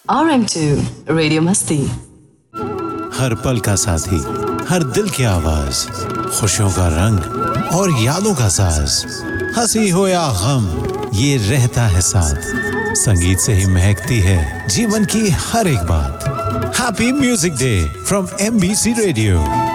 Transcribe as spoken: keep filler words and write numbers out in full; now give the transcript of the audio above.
R M to radio मस्ती। हर पल का साथी, हर दिल की आवाज, खुशियों का रंग और यादों का साज, हंसी हो या गम, ये रहता है साथ। संगीत से ही महकती है जीवन की हर एक बात। Happy music day from M B C radio.